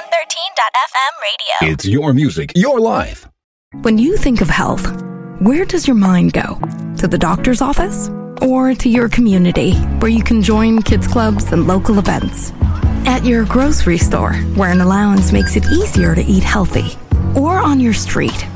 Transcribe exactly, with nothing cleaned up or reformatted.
one thirteen dot f m radio. It's your music, your life. When you think of health, where does your mind go? To the doctor's office? Or to your community, where you can join kids clubs and local events? At your grocery store, where an allowance makes it easier to eat healthy? Or on your street,